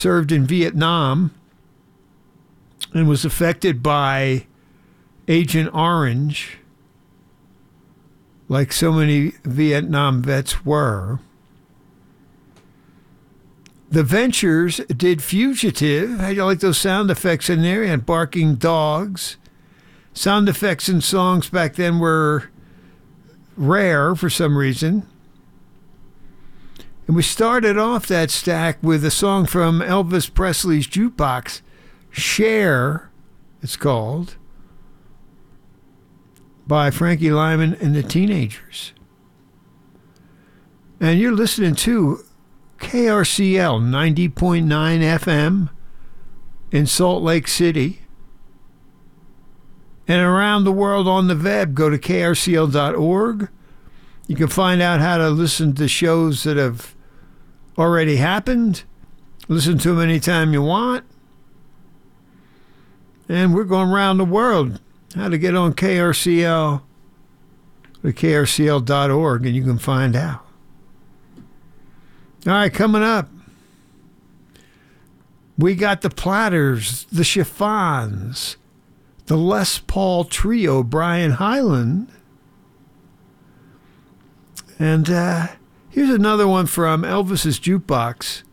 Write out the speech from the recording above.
served in Vietnam and was affected by Agent Orange, like so many Vietnam vets were. The Ventures did Fugitive. How do you like those sound effects in there? And barking dogs. Sound effects in songs back then were rare for some reason. And we started off that stack with a song from Elvis Presley's Jukebox, Cher, it's called, by Frankie Lyman and the Teenagers. And you're listening to KRCL 90.9 FM in Salt Lake City. And around the world on the web, go to krcl.org. You can find out how to listen to shows that have already happened. Listen to them anytime you want. And we're going around the world. How to get on KRCL, to krcl.org, and you can find out. All right, coming up, we got the Platters, the Chiffons, the Les Paul Trio, Brian Hyland. And here's another one from Elvis's Jukebox.